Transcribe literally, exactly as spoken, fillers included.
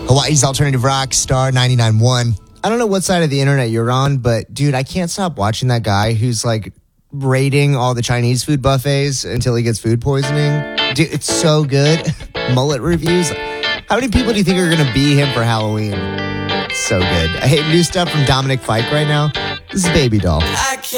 Hawaii's alternative rock, Star ninety-nine point one. I don't know what side of the internet you're on, but dude, I can't stop watching that guy who's like rating all the Chinese food buffets until he gets food poisoning. Dude, it's so good. Mullet reviews. How many people do you think are going to be him for Halloween? So good. Hey, new stuff from Dominic Fike right now. This is Baby Doll.